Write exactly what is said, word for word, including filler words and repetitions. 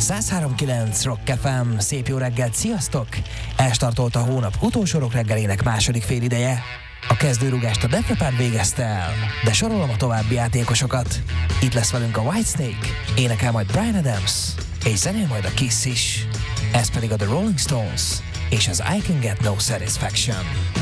száz három kilenc Rock ef em, szép jó reggelt, sziasztok! Elstartolt a hónap utolsó rock reggelének második félideje. A kezdőrugást a Def Leppard végezte el, de sorolom a további játékosokat. Itt lesz velünk a Whitesnake, énekel majd Bryan Adams, és zenél majd a Kiss is. Ez pedig a The Rolling Stones, és az I Can Get No Satisfaction.